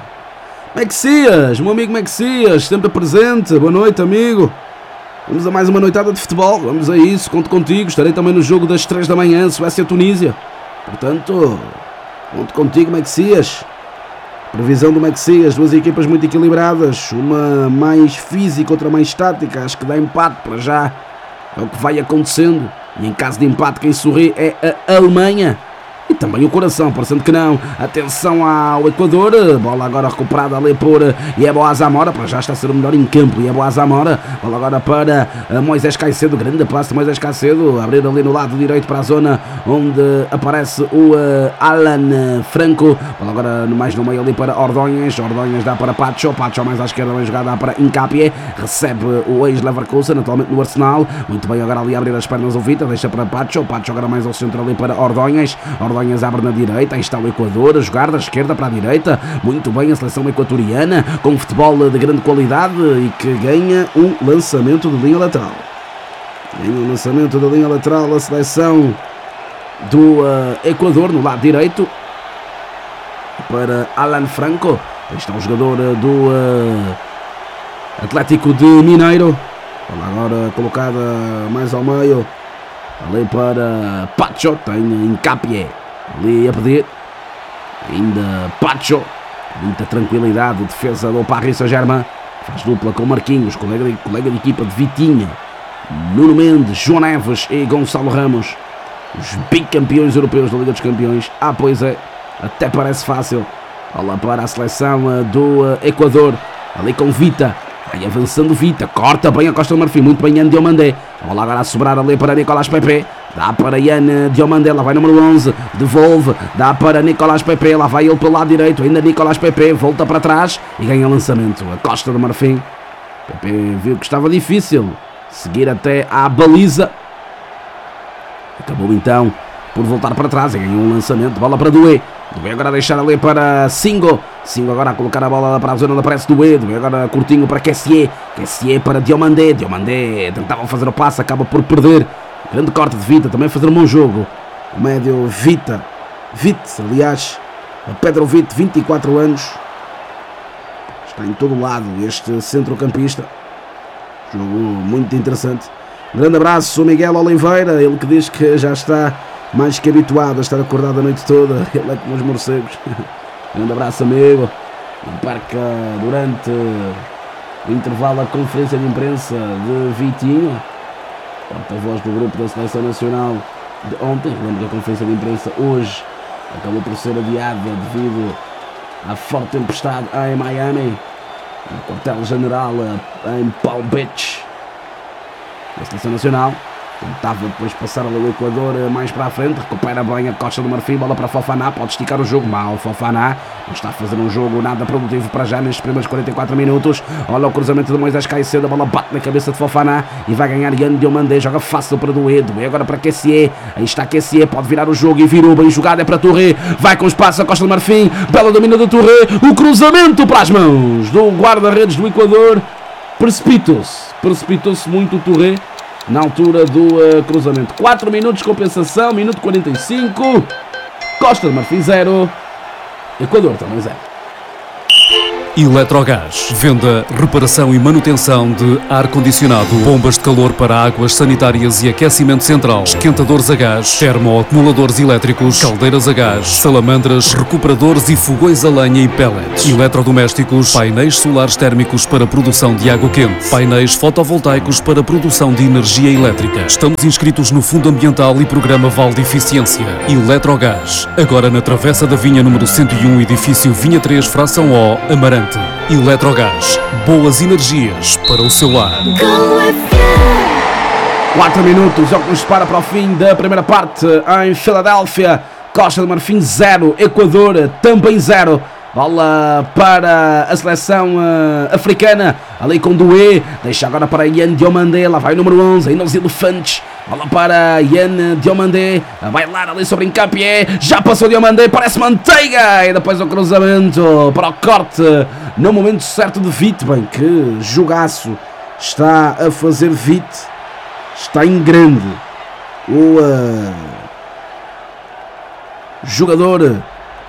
Mexias, meu amigo Mexias, sempre presente. Boa noite, amigo. Vamos a mais uma noitada de futebol. Vamos a isso, conto contigo. Estarei também no jogo das 3 da manhã, Suécia-Tunísia. Portanto, conto contigo, Mexias. Previsão do Mexias, duas equipas muito equilibradas. Uma mais física, outra mais tática. Acho que dá empate para já. É o que vai acontecendo. E em caso de empate, quem sorri é a Alemanha. E também o coração, parecendo que não. Atenção ao Equador. Bola agora recuperada ali por Yeboah Zamora. Para já está a ser o melhor em campo. Yeboah Zamora. Bola agora para Moisés Caicedo. Grande passe de Moisés Caicedo. Abrir ali no lado direito para a zona onde aparece o Alan Franco. Bola agora mais no meio ali para Ordóñez. Ordóñez dá para Pacho. Pacho mais à esquerda, bem jogada, dá para Hincapié. Recebe o ex-Leverkusen, atualmente no Arsenal. Muito bem agora ali a abrir as pernas o Vita. Deixa para Pacho. Pacho agora mais ao centro ali para Ordóñez. Ordóñez abre na direita, aí está o Equador a jogar da esquerda para a direita, muito bem a seleção equatoriana, com um futebol de grande qualidade e que ganha um lançamento de linha lateral. Ganha um lançamento de linha lateral a seleção do Equador no lado direito para Alan Franco. Aí está o jogador do Atlético de Mineiro. Agora colocada mais ao meio ali para Pacho, tem Hincapié ali a pedir, ainda Pacho, muita tranquilidade, defesa do Paris Saint-Germain, faz dupla com Marquinhos, colega de equipa de Vitinha, Nuno Mendes, João Neves e Gonçalo Ramos, os bicampeões europeus da Liga dos Campeões. Pois é, até parece fácil. Olha para a seleção do Equador, ali com Vita. Vai avançando Vita, corta bem a Costa do Marfim, muito bem Yan Diomandé. Bola agora a sobrar ali para Nicolás Pepe. Dá para Yan Diomandé, lá vai número 11, devolve, dá para Nicolás Pepe, lá vai ele pelo lado direito, ainda Nicolás Pepe, volta para trás e ganha lançamento. A Costa do Marfim. Pepe viu que estava difícil seguir até à baliza. Acabou então por voltar para trás e ganhou um lançamento. Bola para Doué. Doué agora a deixar ali para Singo. Singo agora a colocar a bola para a zona onde aparece Doué. Doué agora curtinho para Kessié. Kessié para Diomandé. Diomandé tentava fazer o passe, acaba por perder. Grande corte de Vita, também fazer um bom jogo. O médio Vita. Aliás, Pedro Vite, 24 anos. Está em todo lado este centrocampista. Jogo muito interessante. Grande abraço, Miguel Oliveira. Ele que diz que já está mais que habituado a estar acordado a noite toda. Ele é como os morcegos. Grande abraço, amigo. Embarca durante o intervalo a conferência de imprensa de Vitinho, porta-voz do grupo da Seleção Nacional de ontem. Lembro que a conferência de imprensa hoje acabou por ser adiada devido à forte tempestade em Miami, no quartel-general em Palm Beach. A Seleção Nacional tentava depois passar ali o Equador mais para a frente, recupera bem a Costa do Marfim, bola para Fofana, pode esticar o jogo, mal Fofana, não está a fazer um jogo nada produtivo para já nestes primeiros 44 minutos. Olha o cruzamento de Moisés Caicedo, a bola bate na cabeça de Fofana e vai ganhar Yan Diomandé, joga fácil para Doué, Doué agora para Kessié, aí está Kessié, pode virar o jogo e virou, bem jogado, é para Touré, vai com espaço a Costa do Marfim, bela domina do Touré, o cruzamento para as mãos do guarda-redes do Equador, precipitou-se muito o Touré na altura do cruzamento. 4 minutos de compensação, minuto 45, Costa do Marfim 0, Equador também 0. Eletrogás. Venda, reparação e manutenção de ar-condicionado, bombas de calor para águas sanitárias e aquecimento central, esquentadores a gás, termoacumuladores elétricos, caldeiras a gás, salamandras, recuperadores e fogões a lenha e pellets. Eletrodomésticos, painéis solares térmicos para produção de água quente, painéis fotovoltaicos para produção de energia elétrica. Estamos inscritos no Fundo Ambiental e Programa Vale de Eficiência. Eletrogás. Agora na Travessa da Vinha número 101, edifício Vinha 3, fração O, Amarante. Eletrogás. Boas energias para o seu lar. 4 minutos é o que nos para o fim da primeira parte em Filadélfia. Costa do Marfim 0, Equador também 0. Bola para a seleção africana, ali com Doué, deixa agora para Yan Diomandé, lá vai o número 11, ainda os elefantes. Bola para Yan Diomandé, a bailar ali sobre Encapié, já passou Diomandé, parece manteiga, e depois o cruzamento para o corte, no momento certo de Vite. Bem, que jogaço está a fazer Vite, está em grande o jogador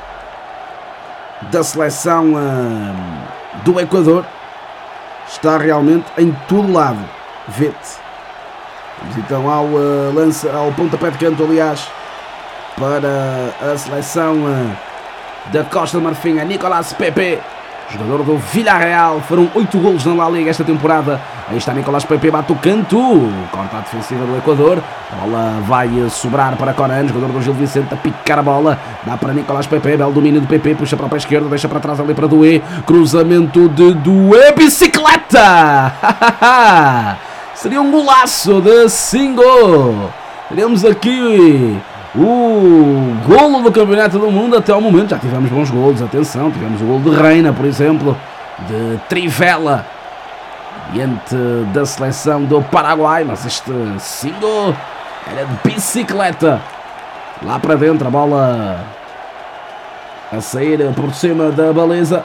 da seleção do Equador, está realmente em todo lado. Vete. Vamos então ao lance, ao pontapé de canto, aliás, para a seleção da Costa do Marfim, a Nicolás Pepe, jogador do Villarreal. Foram 8 golos na La Liga esta temporada. Aí está Nicolás Pepe, bate o canto, corta a defensiva do Equador. A bola vai sobrar para Conan, jogador do Gil Vicente, a picar a bola. Dá para Nicolás Pepe, belo domínio de Pepe, puxa para a pé esquerda, deixa para trás ali para Doué. Cruzamento de Doué, bicicleta! Seria um golaço de Singo. Teremos aqui o golo do Campeonato do Mundo até ao momento. Já tivemos bons golos, atenção, tivemos o golo de Reina, por exemplo, de Trivela, diante da seleção do Paraguai, mas este Singo era de bicicleta. Lá para dentro, a bola a sair por cima da baliza.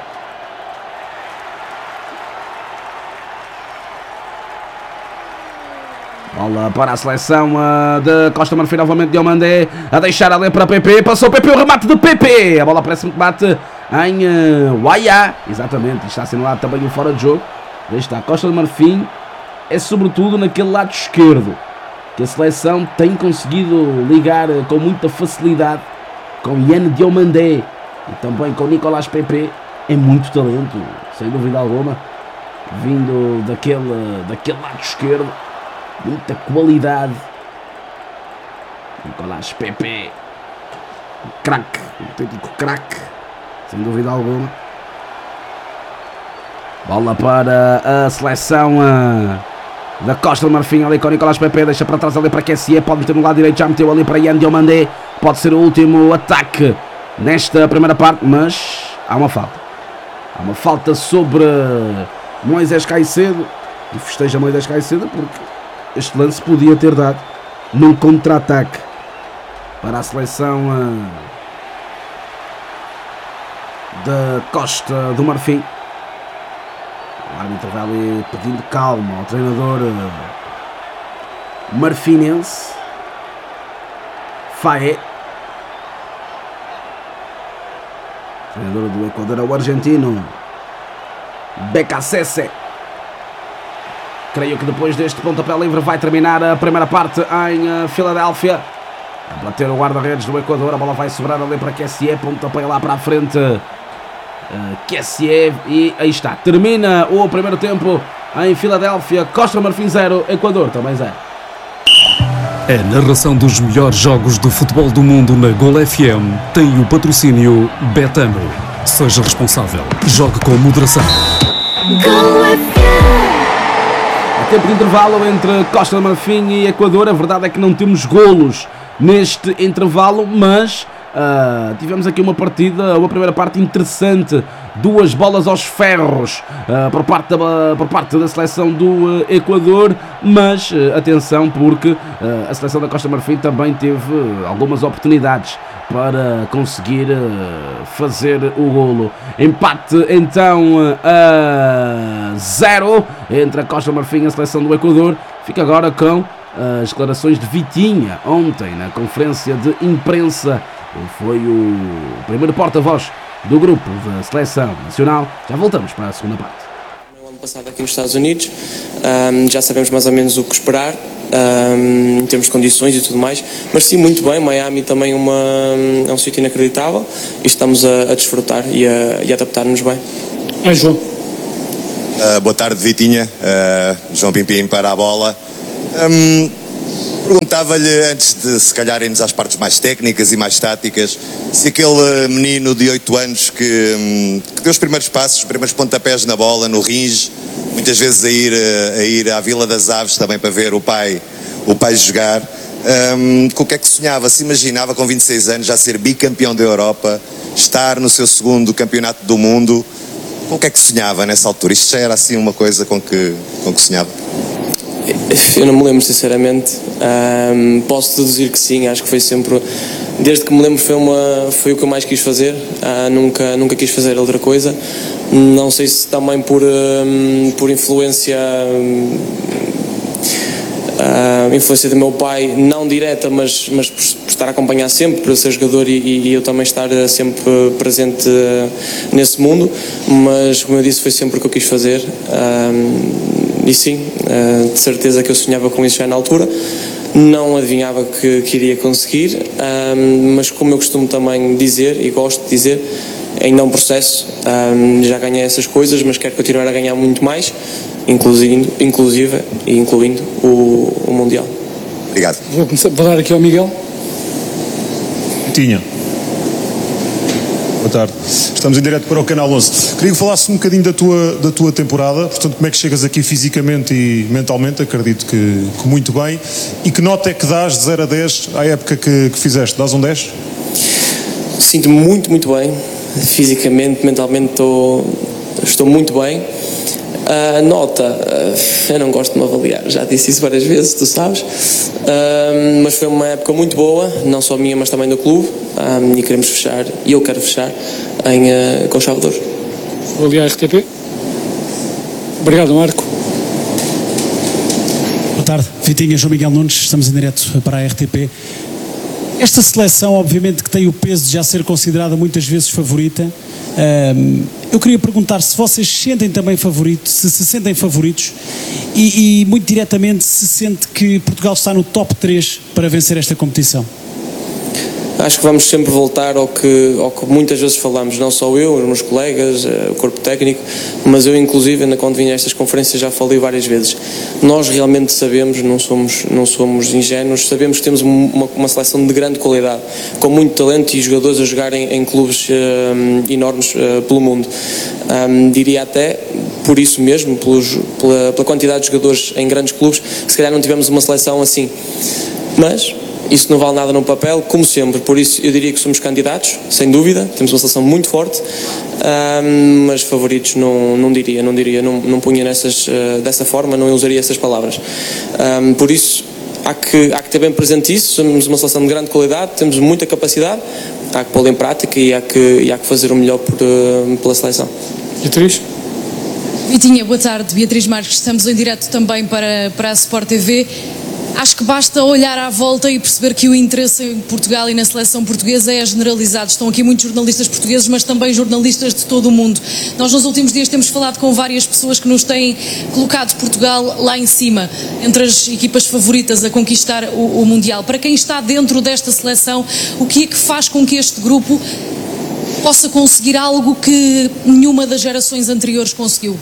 Bola para a seleção da Costa Marfim, novamente Diomandé, a deixar ali para Pepe, passou Pepe, o remate de Pepe, a bola parece-me que bate em Uaiá, exatamente, está assinalado também o fora de jogo. Aí está, a Costa do Marfim é sobretudo naquele lado esquerdo que a seleção tem conseguido ligar com muita facilidade com Yan Diomandé e também com Nicolás Pepe. É muito talento, sem dúvida alguma, vindo daquele lado esquerdo. Muita qualidade. Nicolás Pepe, craque, um autêntico craque, sem dúvida alguma. Bola para a seleção da Costa do Marfim, ali com Nicolás Pepe, deixa para trás ali para QSE, pode meter no lado direito, já meteu ali para Yan Diomandé, pode ser o último ataque nesta primeira parte, mas há uma falta. Há uma falta sobre Moisés Caicedo, e festeja Moisés Caicedo porque este lance podia ter dado num contra-ataque para a seleção da Costa do Marfim. O árbitro vai ali pedindo calma ao treinador marfinense Faé. Treinador do Equador é o argentino Becasese. Creio que depois deste pontapé livre vai terminar a primeira parte em Filadélfia. A bater o guarda-redes do Equador, a bola vai sobrar ali para QSE, pontapé lá para a frente, QSE, e aí está. Termina o primeiro tempo em Filadélfia, Costa do Marfim 0, Equador também 0. A narração dos melhores jogos do futebol do mundo na Gol FM tem o patrocínio Betano. Seja responsável. Jogue com moderação. Gol FM. Tempo de intervalo entre Costa do Marfim e Equador. A verdade é que não temos golos neste intervalo, mas tivemos aqui uma primeira parte interessante, 2 bolas aos ferros por parte da seleção do Equador, mas atenção, porque a seleção da Costa do Marfim também teve algumas oportunidades para conseguir fazer o golo. Empate então a 0 entre a Costa do Marfim e a seleção do Equador. Fica agora com as declarações de Vitinha ontem na conferência de imprensa. Ele foi o primeiro porta-voz do grupo da Seleção Nacional. Já voltamos para a segunda parte. No ano passado aqui nos Estados Unidos, já sabemos mais ou menos o que esperar, em termos de condições e tudo mais, mas sim, muito bem. Miami também é um sítio inacreditável e estamos a desfrutar e a adaptar-nos bem. João. Boa tarde, Vitinha. João Pimpim para a bola. Perguntava-lhe, antes de se calhar irmos às partes mais técnicas e mais táticas, se aquele menino de 8 anos que deu os primeiros passos, os primeiros pontapés na bola, no Ringe, muitas vezes a ir à Vila das Aves também para ver o pai jogar, com o que é que sonhava? Se imaginava com 26 anos já ser bicampeão da Europa, estar no seu segundo campeonato do mundo? Com o que é que sonhava nessa altura? Isto já era assim uma coisa com que sonhava? Eu não me lembro, sinceramente. Posso deduzir que sim, acho que foi sempre, desde que me lembro, foi o que eu mais quis fazer. Nunca quis fazer outra coisa. Não sei se também por influência do meu pai, não direta, mas por estar a acompanhar sempre, por eu ser jogador e eu também estar sempre presente nesse mundo. Mas, como eu disse, foi sempre o que eu quis fazer. E sim, de certeza que eu sonhava com isso já na altura. Não adivinhava que iria conseguir, mas como eu costumo também dizer, e gosto de dizer, ainda é um processo. Já ganhei essas coisas, mas quero continuar a ganhar muito mais, incluindo o Mundial. Obrigado. Vou dar aqui ao Miguel. Tinha. Boa tarde. Estamos em direto para o Canal 11. Queria que falasses um bocadinho da tua temporada, portanto, como é que chegas aqui fisicamente e mentalmente, acredito que muito bem, e que nota é que dás de 0 a 10 à época que fizeste? Dás um 10? Sinto-me muito, muito bem, fisicamente, mentalmente estou muito bem. A nota, eu não gosto de me avaliar, já disse isso várias vezes, tu sabes, mas foi uma época muito boa, não só minha, mas também do clube, e queremos fechar, e eu quero fechar com chave de ouro. Vou ali à RTP. Obrigado, Marco. Boa tarde, Vitinha, João Miguel Nunes, estamos em direto para a RTP. Esta seleção, obviamente, que tem o peso de já ser considerada muitas vezes favorita. Eu queria perguntar se vocês se sentem também favoritos, se sentem favoritos e muito diretamente, se sente que Portugal está no top 3 para vencer esta competição. Acho que vamos sempre voltar ao que muitas vezes falamos, não só eu, os meus colegas, o corpo técnico, mas eu inclusive, ainda quando vim a estas conferências, já falei várias vezes. Nós realmente sabemos, não somos ingênuos, sabemos que temos uma seleção de grande qualidade, com muito talento e jogadores a jogarem em clubes enormes pelo mundo. Diria até, por isso mesmo, pela quantidade de jogadores em grandes clubes, que se calhar não tivemos uma seleção assim. Mas isso não vale nada no papel, como sempre, por isso eu diria que somos candidatos, sem dúvida, temos uma seleção muito forte, mas favoritos não diria, não punha dessa forma, não usaria essas palavras. Por isso há que ter bem presente isso, somos uma seleção de grande qualidade, temos muita capacidade, há que pô-la em prática e há que fazer o melhor pela seleção. Beatriz? Vitinha, boa tarde, Beatriz Marques, estamos em direto também para a Sport TV. Acho que basta olhar à volta e perceber que o interesse em Portugal e na seleção portuguesa é generalizado. Estão aqui muitos jornalistas portugueses, mas também jornalistas de todo o mundo. Nós nos últimos dias temos falado com várias pessoas que nos têm colocado Portugal lá em cima, entre as equipas favoritas a conquistar o Mundial. Para quem está dentro desta seleção, o que é que faz com que este grupo possa conseguir algo que nenhuma das gerações anteriores conseguiu?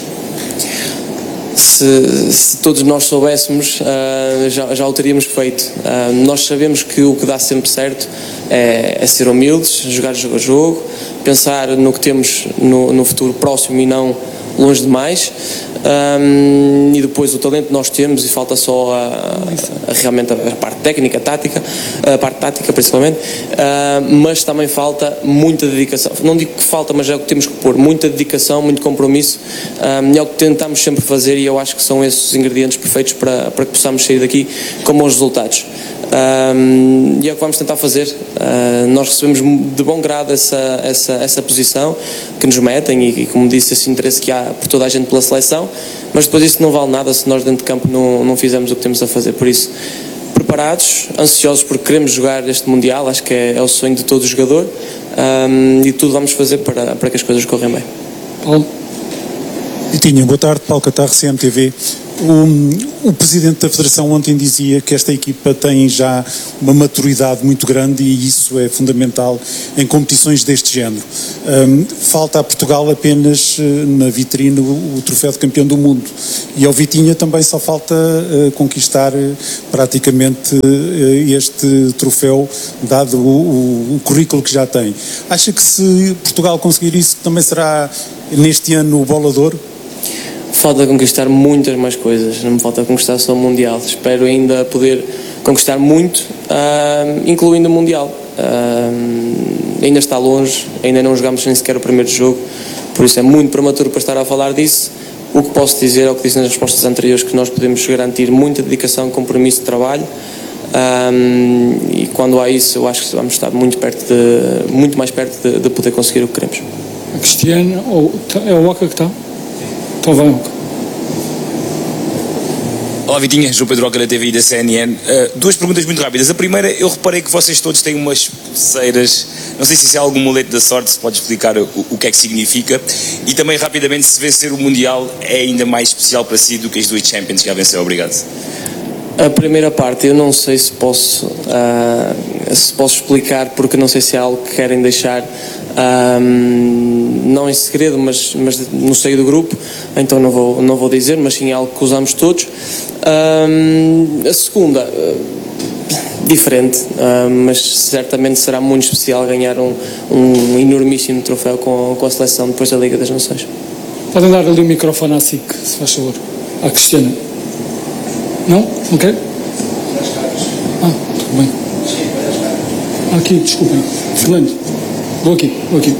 Se todos nós soubéssemos, já o teríamos feito. Nós sabemos que o que dá sempre certo é ser humildes, jogar jogo a jogo, pensar no que temos no futuro próximo e não longe demais. E depois o talento nós temos e falta só realmente a parte técnica, a parte tática principalmente, mas também falta muita dedicação. Não digo que falta, mas é o que temos que pôr, muita dedicação, muito compromisso, e é o que tentamos sempre fazer, e eu acho que são esses os ingredientes perfeitos para que possamos sair daqui com bons resultados. E é o que vamos tentar fazer. Nós recebemos de bom grado essa posição que nos metem e como disse, esse interesse que há por toda a gente pela seleção, mas depois isso não vale nada se nós dentro de campo não fizermos o que temos a fazer. Por isso, preparados, ansiosos porque queremos jogar este Mundial, acho que é o sonho de todo jogador, e tudo vamos fazer para que as coisas corram bem. Paulo? Vitinha, boa tarde, Paulo Catarro, CMTV. O presidente da Federação ontem dizia que esta equipa tem já uma maturidade muito grande e isso é fundamental em competições deste género. Falta a Portugal apenas na vitrine o troféu de campeão do mundo e ao Vitinha também só falta conquistar praticamente este troféu, dado o currículo que já tem. Acha que se Portugal conseguir isso também será neste ano o Bola de Ouro? Falta conquistar muitas mais coisas, não me falta conquistar só o Mundial. Espero ainda poder conquistar muito, incluindo o Mundial. Ainda está longe, ainda não jogámos nem sequer o primeiro jogo, por isso é muito prematuro para estar a falar disso. O que posso dizer é o que disse nas respostas anteriores, que nós podemos garantir muita dedicação, compromisso de trabalho, e quando há isso eu acho que vamos estar muito mais perto de poder conseguir o que queremos. A Cristiana, é o Oca que está? Então vai, Oca. Olá Vitinha, João Pedro Oca da TV e da CNN. Duas perguntas muito rápidas. A primeira, eu reparei que vocês todos têm umas pulseiras, não sei se isso é algum mulete da sorte, se pode explicar o que é que significa, e também rapidamente, se vencer o Mundial é ainda mais especial para si do que as duas Champions que já venceu. Obrigado. A primeira parte eu não sei se posso explicar, porque não sei se é algo que querem deixar não em segredo, mas no seio do grupo, então não vou dizer, mas sim é algo que usamos todos. A segunda, diferente, mas certamente será muito especial ganhar um enormíssimo troféu com a seleção depois da Liga das Nações. Podem dar ali o microfone à SIC, se faz favor, à Cristiana. Não? Não quer? Tudo bem. Aqui, desculpem. Fernando, vou aqui.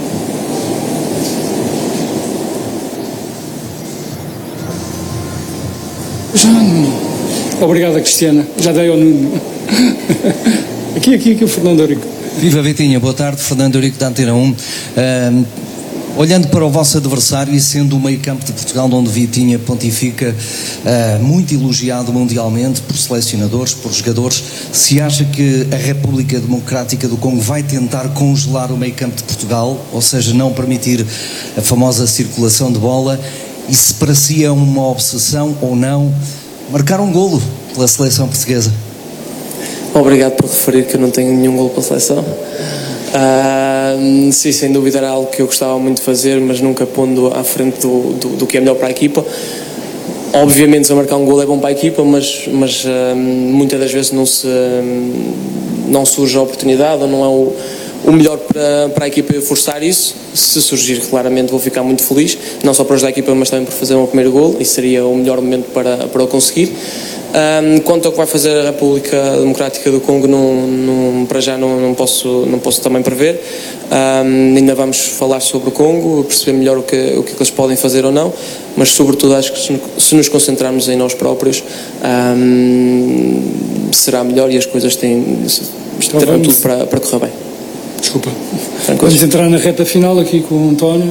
Já não. Obrigado, Cristiana. Já dei ao Nuno. Aqui o Fernando Eurico. Viva Vitinha, boa tarde. Fernando Eurico da Antena 1. Olhando para o vosso adversário e sendo o meio-campo de Portugal, onde Vitinha pontifica, muito elogiado mundialmente por selecionadores, por jogadores, se acha que a República Democrática do Congo vai tentar congelar o meio-campo de Portugal, ou seja, não permitir a famosa circulação de bola, e se para si é uma obsessão ou não marcar um golo pela seleção portuguesa? Obrigado por referir que eu não tenho nenhum golo pela seleção. Sim, sem dúvida era algo que eu gostava muito de fazer, mas nunca pondo à frente do que é melhor para a equipa. Obviamente, se eu marcar um golo é bom para a equipa, mas muitas das vezes não surge a oportunidade, ou não é o melhor para a equipa forçar isso. Se surgir, claramente vou ficar muito feliz, não só para ajudar a equipa, mas também por fazer o meu primeiro golo, e seria o melhor momento para o conseguir. Quanto ao que vai fazer a República Democrática do Congo, para já não posso também prever. Ainda vamos falar sobre o Congo, perceber melhor o que eles podem fazer ou não, mas sobretudo acho que se nos concentrarmos em nós próprios, será melhor, e as coisas terão tudo para correr bem. Desculpa. Vamos entrar na reta final aqui com o António.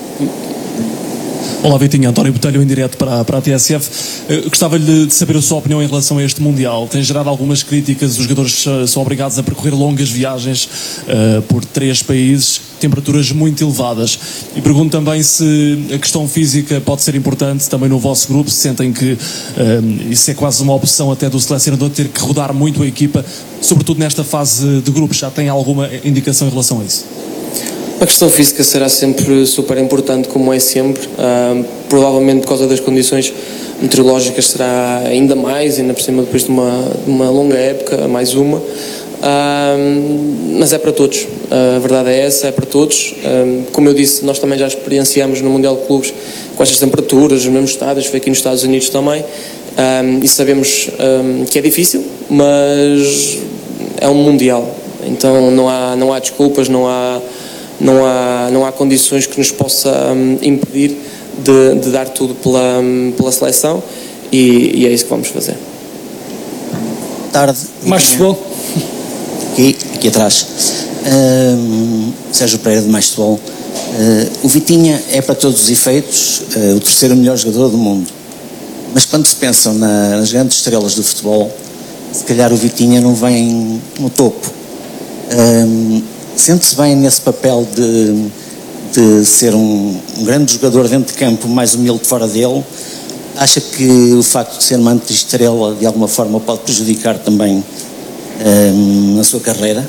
Olá Vitinho, António Botelho em direto para a TSF. Gostava-lhe de saber a sua opinião em relação a este Mundial. Tem gerado algumas críticas, os jogadores são obrigados a percorrer longas viagens por 3 países, temperaturas muito elevadas. E pergunto também se a questão física pode ser importante também no vosso grupo, se sentem que isso é quase uma opção até do selecionador ter que rodar muito a equipa, sobretudo nesta fase de grupos. Já tem alguma indicação em relação a isso? A questão física será sempre super importante, como é sempre. Provavelmente por causa das condições meteorológicas será ainda mais, ainda por cima depois de uma longa época, mais uma. Mas é para todos, a verdade é essa, é para todos. Como eu disse, nós também já experienciamos no Mundial de Clubes com estas temperaturas, os mesmos estádios, foi aqui nos Estados Unidos também, e sabemos que é difícil, mas é um Mundial, então não há desculpas, não há condições que nos possa impedir de dar tudo pela seleção, e é isso que vamos fazer. Tarde. Mais futebol. Aqui atrás. Sérgio Pereira de Mais Futebol. O Vitinha é para todos os efeitos o terceiro melhor jogador do mundo. Mas quando se pensa nas grandes estrelas do futebol, se calhar o Vitinha não vem no topo. Sente-se bem nesse papel de ser um grande jogador dentro de campo, mais humilde fora dele? Acha que o facto de ser uma anti-estrela de alguma forma pode prejudicar também na sua carreira?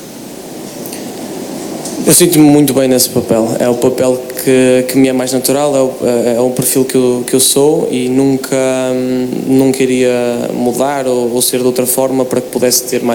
Eu sinto-me muito bem nesse papel. É o papel que me é mais natural, é o perfil que eu sou, e nunca iria mudar ou ser de outra forma para que pudesse ter mais